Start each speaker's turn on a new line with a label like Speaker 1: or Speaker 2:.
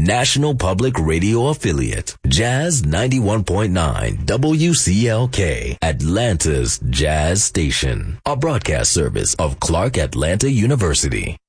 Speaker 1: National Public Radio affiliate, Jazz 91.9 WCLK, Atlanta's Jazz Station, a broadcast service of Clark Atlanta University.